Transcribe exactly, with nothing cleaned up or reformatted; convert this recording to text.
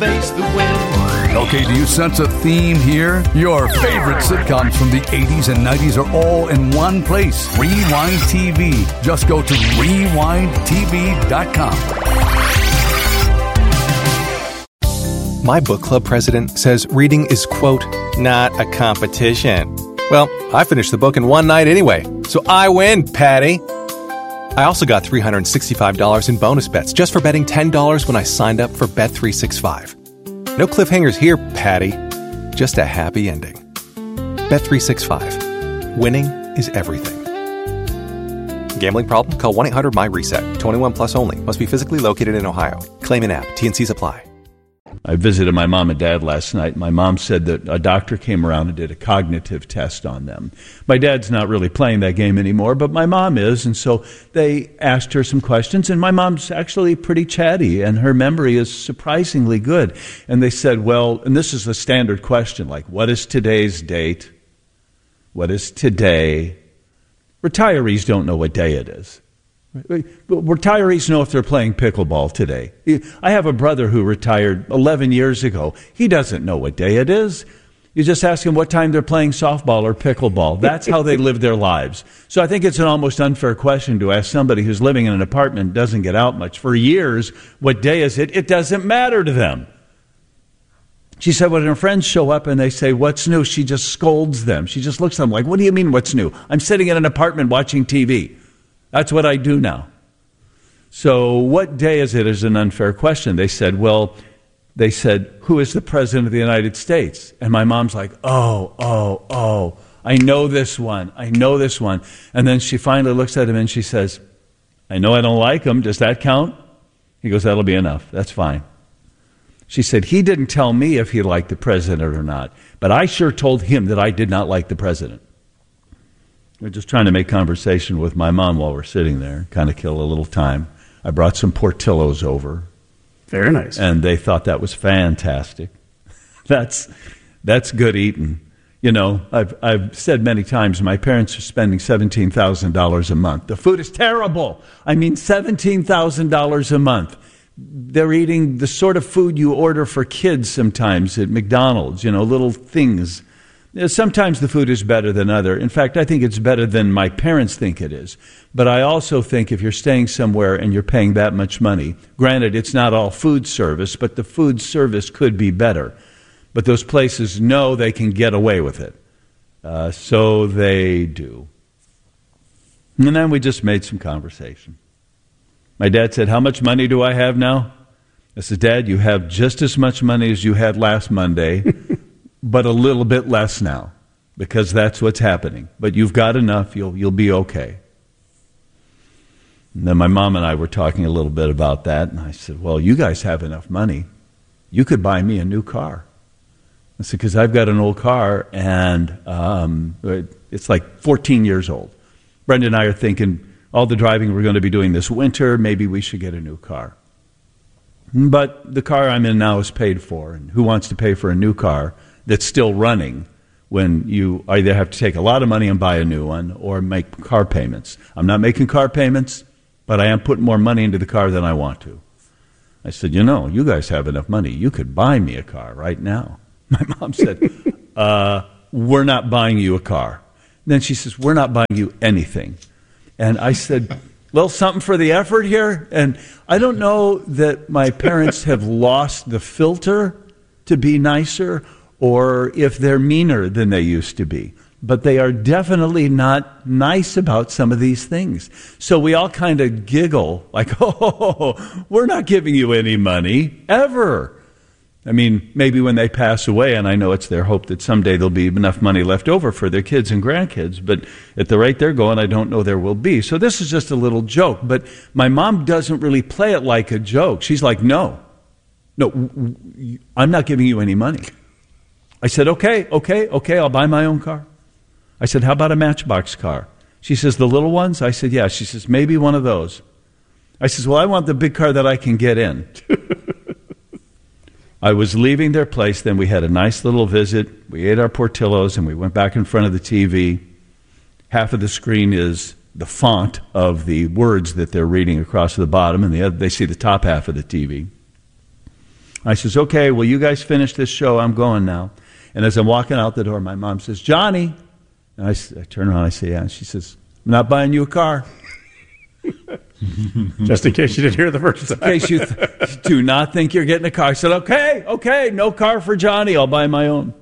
face the wind. Okay, do you sense a theme here? Your favorite sitcoms from the eighties and nineties are all in one place. Rewind T V. Just go to rewind t v dot com. My book club president says reading is, quote, not a competition. Well, I finished the book in one night anyway, so I win, Patty. I also got three hundred sixty-five dollars in bonus bets just for betting ten dollars when I signed up for Bet three sixty-five. No cliffhangers here, Patty. Just a happy ending. Bet three sixty-five. Winning is everything. Gambling problem? Call one eight hundred my reset. twenty-one plus only. Must be physically located in Ohio. Claim in app. T N Cs apply. I visited my mom and dad last night. My mom said that a doctor came around and did a cognitive test on them. My dad's not really playing that game anymore, but my mom is, and so they asked her some questions, and my mom's actually pretty chatty, and her memory is surprisingly good. And they said, well, and this is a standard question, like, what is today's date? What is today? Retirees don't know what day it is. Retirees know if they're playing pickleball today. I have a brother who retired eleven years ago. He doesn't know what day it is. You just ask him what time they're playing softball or pickleball. That's how they live their lives. So I think it's an almost unfair question to ask somebody who's living in an apartment and doesn't get out much for years, what day is it? It doesn't matter to them. She said when her friends show up and they say, what's new? She just scolds them. She just looks at them like, what do you mean what's new? I'm sitting in an apartment watching T V. That's what I do now. So what day is it is an unfair question. They said, well, they said, who is the president of the United States? And my mom's like, oh, oh, oh, I know this one. I know this one. And then she finally looks at him and she says, I know I don't like him. Does that count? He goes, that'll be enough. That's fine. She said, he didn't tell me if he liked the president or not, but I sure told him that I did not like the president. We're just trying to make conversation with my mom while we're sitting there, kind of kill a little time. I brought some Portillo's over. Very nice. And they thought that was fantastic. That's that's good eating. You know, I've I've said many times my parents are spending seventeen thousand dollars a month. The food is terrible. I mean, seventeen thousand dollars a month. They're eating the sort of food you order for kids sometimes at McDonald's, you know, little things. Sometimes the food is better than other. In fact, I think it's better than my parents think it is. But I also think if you're staying somewhere and you're paying that much money, granted, it's not all food service, but the food service could be better. But those places know they can get away with it. Uh, so they do. And then we just made some conversation. My dad said, how much money do I have now? I said, Dad, you have just as much money as you had last Monday, but a little bit less now, because that's what's happening. But you've got enough, you'll you'll be okay. And then my mom and I were talking a little bit about that, and I said, well, you guys have enough money. You could buy me a new car. I said, because I've got an old car, and um, it's like fourteen years old. Brenda and I are thinking, all the driving we're going to be doing this winter, maybe we should get a new car. But the car I'm in now is paid for, and who wants to pay for a new car that's still running when you either have to take a lot of money and buy a new one or make car payments? I'm not making car payments, but I am putting more money into the car than I want to. I said, you know, you guys have enough money. You could buy me a car right now. My mom said, uh, we're not buying you a car. And then she says, we're not buying you anything. And I said, little something for the effort here. And I don't know that my parents have lost the filter to be nicer or if they're meaner than they used to be. But they are definitely not nice about some of these things. So we all kind of giggle like, oh, we're not giving you any money, ever. I mean, maybe when they pass away, and I know it's their hope that someday there'll be enough money left over for their kids and grandkids, but at the rate they're going, I don't know there will be. So this is just a little joke, but my mom doesn't really play it like a joke. She's like, no, no, I'm not giving you any money. I said, okay, okay, okay, I'll buy my own car. I said, how about a Matchbox car? She says, the little ones? I said, yeah. She says, maybe one of those. I says, well, I want the big car that I can get in. I was leaving their place, then we had a nice little visit. We ate our Portillo's, and we went back in front of the T V. Half of the screen is the font of the words that they're reading across the bottom, and the other, they see the top half of the T V. I says, okay, well, you guys finish this show. I'm going now. And as I'm walking out the door, my mom says, Johnny. And I, I turn around, I say, yeah. And she says, I'm not buying you a car. Just in case you didn't hear the first time. In case you th- do not think you're getting a car. I said, okay, okay, no car for Johnny. I'll buy my own.